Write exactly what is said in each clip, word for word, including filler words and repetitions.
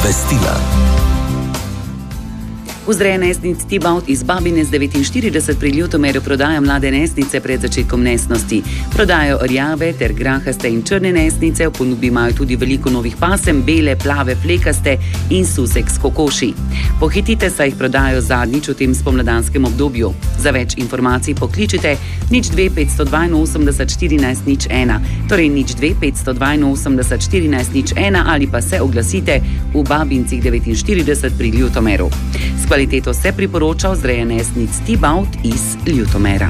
Obvestila. Vzreja nesnic T-Bout iz Babine z devetinštirideset pri Ljutomeru prodaja mlade nesnice pred začetkom nesnosti. Prodajo rjave ter grahaste in črne nesnice, v ponudbi imajo tudi veliko novih pasem, bele, plave, flekaste in susek s kokoši. Pohitite, saj jih prodajo zadnjič v tem spomladanskem obdobju. Za več informacij pokličite nič dve petsto dvainosemdeset štirinajst nič ena, torej nič dve petsto dvainosemdeset štirinajst nič ena ali pa se oglasite v Babincih devetinštirideset pri Ljutomeru. Kvaliteto se priporoča vzreja nesnic T-Bout iz Ljutomera.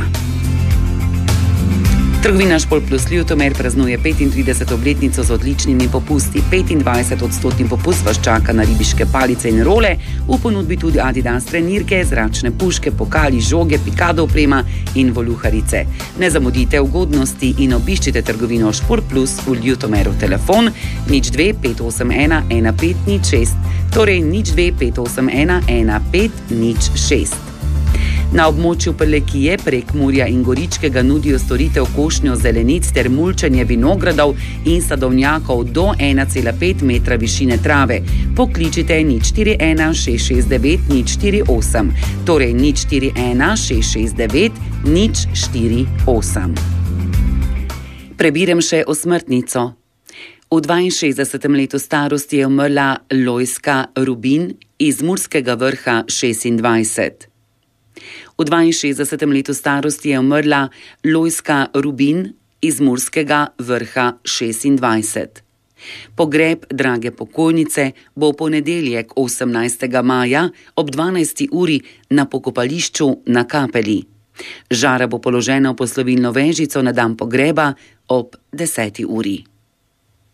Trgovina Špol plus Ljutomer praznuje petintrideseto obletnico z odličnimi popusti. petindvajset odstotni popust vas čaka na ribiške palice in role, v ponudbi tudi Adidas trenirke, zračne puške, pokali, žoge, pikado oprema in voluharice. Ne zamudite ugodnosti in obiščite trgovino Špol plus v Ljutomeru. Telefon nič dve pet osem ena ena pet nič šest, torej nič dve pet osem ena ena pet nič šest. Na območju Prlekije, Prekmurja in Goričkega nudijo storitev košnjo zelenic ter mulčenje vinogradov in sadovnjakov do ena cela pet metra višine trave. Pokličite nič štiri ena šest šest devet nič štiri osem, torej nič štiri ena šest šest devet nič štiri osem. Prebirem še osmrtnico. V dvainšestdesetem letu starosti je umrla Lojzka Rubin iz Murskega Vrha šestindvajset. V dvainšestdesetem letu starosti je umrla Lojzka Rubin iz Murskega Vrha šestindvajset. Pogreb drage pokojnice bo v ponedeljek osemnajstega maja ob dvanajsti uri na pokopališču na Kapeli. Žara bo položena v poslovilno vežico na dan pogreba ob deseti uri.